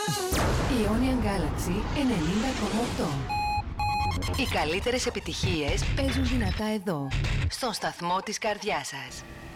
Ionian Galaxy 90,8. Οι καλύτερες επιτυχίες παίζουν δυνατά εδώ, στον σταθμό της καρδιάς σας.